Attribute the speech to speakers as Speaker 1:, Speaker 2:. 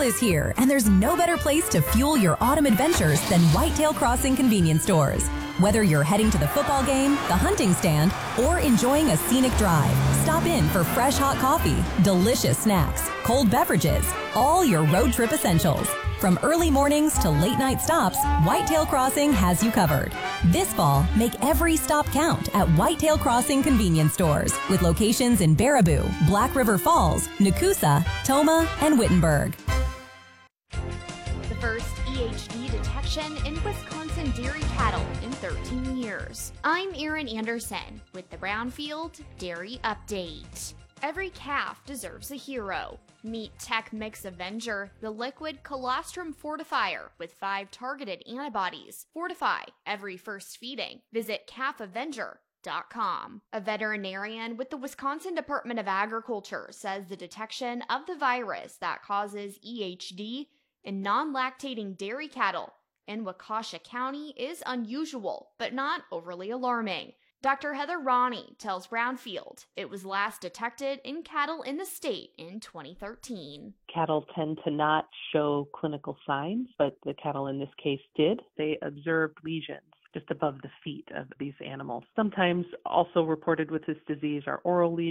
Speaker 1: Fall is here, and there's no better place to fuel your autumn adventures than Whitetail Crossing convenience stores. Whether you're heading to the football game, the hunting stand, or enjoying a scenic drive, stop in for fresh hot coffee, delicious snacks, cold beverages, all your road trip essentials. From early mornings to late night stops, Whitetail Crossing has you covered. This fall, make every stop count at Whitetail Crossing convenience stores with locations in Baraboo, Black River Falls, Nakusa, Tomah, and Wittenberg.
Speaker 2: The first EHD detection in Wisconsin dairy cattle in 13 years. I'm Erin Anderson with the Brownfield Dairy Update. Every calf deserves a hero. Meet Tech Mix Avenger, the liquid colostrum fortifier with 5 targeted antibodies. Fortify every first feeding. Visit calfavenger.com. A veterinarian with the Wisconsin Department of Agriculture says the detection of the virus that causes EHD in non-lactating dairy cattle in Waukesha County is unusual, but not overly alarming. Dr. Heather Ronnie tells Brownfield it was last detected in cattle in the state in 2013.
Speaker 3: Cattle tend to not show clinical signs, but the cattle in this case did. They observed lesions just above the feet of these animals. Sometimes also reported with this disease are oral lesions.